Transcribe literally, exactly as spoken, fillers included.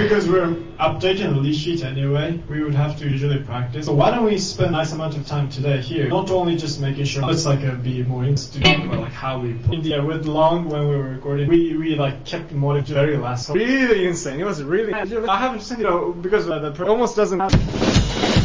because we're updating the lead sheet anyway, we would have to usually practice. So why don't we spend a nice amount of time today here, not only just making sure it's like a be more interesting, but like how we put in the air with Long when we were recording. We we like kept motive very last. Really insane. It was really. I haven't seen, you know, because uh, the pro almost doesn't.